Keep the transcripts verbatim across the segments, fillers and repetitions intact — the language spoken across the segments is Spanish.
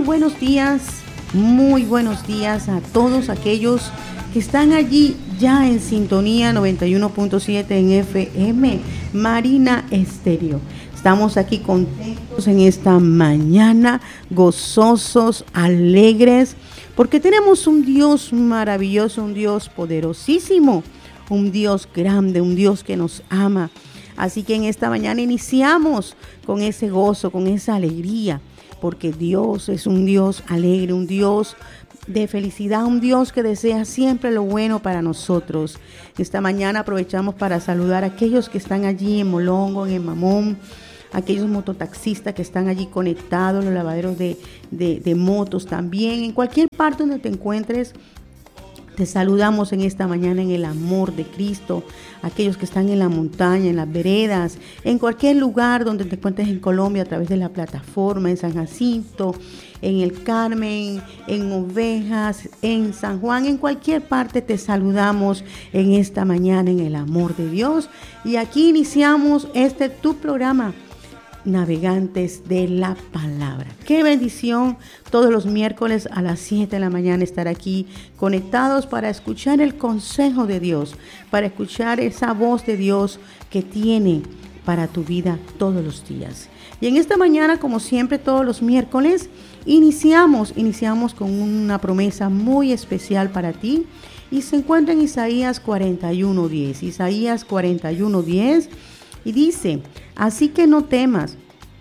buenos días, muy buenos días a todos aquellos que están allí ya en sintonía noventa y uno punto siete en F M, Marina Estéreo. Estamos aquí contentos en esta mañana, gozosos, alegres, porque tenemos un Dios maravilloso, un Dios poderosísimo, un Dios grande, un Dios que nos ama. Así que en esta mañana iniciamos con ese gozo, con esa alegría, porque Dios es un Dios alegre, un Dios de felicidad, un Dios que desea siempre lo bueno para nosotros. Esta mañana aprovechamos para saludar a aquellos que están allí en Molongo, en Mamón, aquellos mototaxistas que están allí conectados, los lavaderos de, de, de motos también, en cualquier parte donde te encuentres. Te saludamos en esta mañana en el amor de Cristo, aquellos que están en la montaña, en las veredas, en cualquier lugar donde te encuentres en Colombia a través de la plataforma, en San Jacinto, en el Carmen, en Ovejas, en San Juan, en cualquier parte te saludamos en esta mañana en el amor de Dios. Y aquí iniciamos este tu programa, Navegantes de la Palabra. Qué bendición todos los miércoles a las siete de la mañana estar aquí conectados para escuchar el consejo de Dios, para escuchar esa voz de Dios que tiene para tu vida todos los días. Y en esta mañana, como siempre, todos los miércoles, iniciamos, iniciamos con una promesa muy especial para ti y se encuentra en Isaías cuarenta y uno diez. Isaías cuarenta y uno diez. Y dice, así que no temas,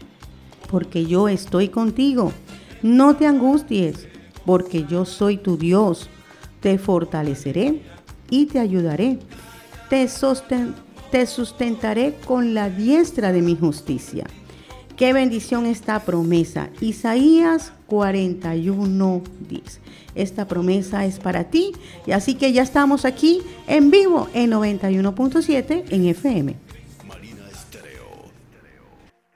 porque yo estoy contigo. No te angusties, porque yo soy tu Dios. Te fortaleceré y te ayudaré. Te, sosten- te sustentaré con la diestra de mi justicia. Qué bendición esta promesa. Isaías cuarenta y uno diez. Esta promesa es para ti. Y así que ya estamos aquí en vivo en noventa y uno punto siete en F M.